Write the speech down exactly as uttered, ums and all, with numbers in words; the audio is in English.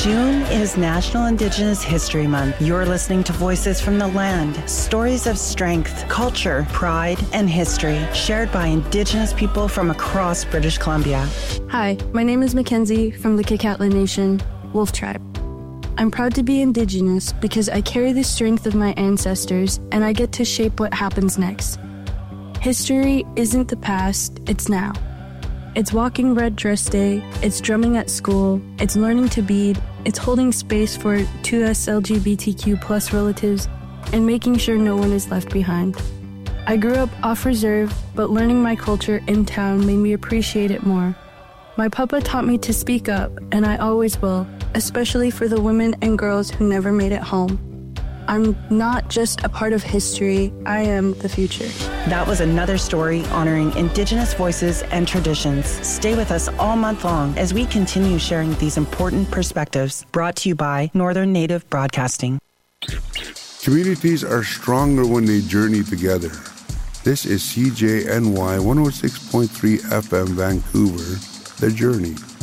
June is National Indigenous History Month. You're listening to Voices from the Land, stories of strength, culture, pride, and history shared by Indigenous people from across British Columbia. Hi, my name is Mackenzie from the Kikatla Nation, Wolf Tribe. I'm proud to be Indigenous because I carry the strength of my ancestors and I get to shape what happens next. History isn't the past, it's now. It's walking Red Dress Day, it's drumming at school, it's learning to bead, it's holding space for two S L G B T Q plus relatives, and making sure no one is left behind. I grew up off reserve, but learning my culture in town made me appreciate it more. My papa taught me to speak up, and I always will, especially for the women and girls who never made it home. I'm not just a part of history, I am the future. That was another story honoring Indigenous voices and traditions. Stay with us all month long as we continue sharing these important perspectives. Brought to you by Northern Native Broadcasting. Communities are stronger when they journey together. This is C J N Y one oh six point three F M Vancouver, The Journey.